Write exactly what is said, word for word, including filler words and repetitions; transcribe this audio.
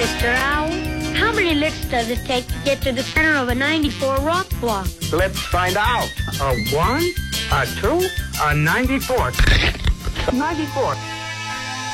Mister Owl. How many licks does it take to get to the center of a ninety-four rock block? Let's find out. A one, a two, a ninety-four. ninety-four.